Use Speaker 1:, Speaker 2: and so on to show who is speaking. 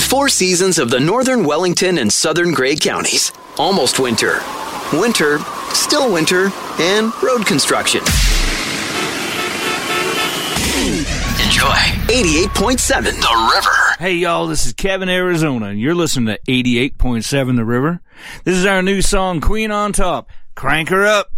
Speaker 1: 4 seasons of the northern Wellington and southern Grey counties. Almost winter. Winter, still winter, and road construction. Enjoy 88.7 The River.
Speaker 2: Hey, y'all, this is Kevin, Arizona, and you're listening to 88.7 The River. This is our new song, Queen on Top. Crank her up.